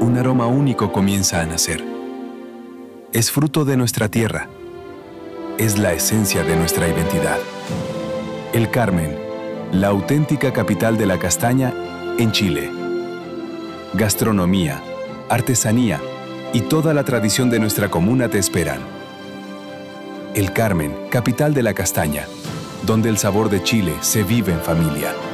un aroma único comienza a nacer. Es fruto de nuestra tierra. Es la esencia de nuestra identidad. El Carmen, la auténtica capital de la castaña en Chile. Gastronomía, artesanía y toda la tradición de nuestra comuna te esperan. El Carmen, capital de la castaña, donde el sabor de Chile se vive en familia.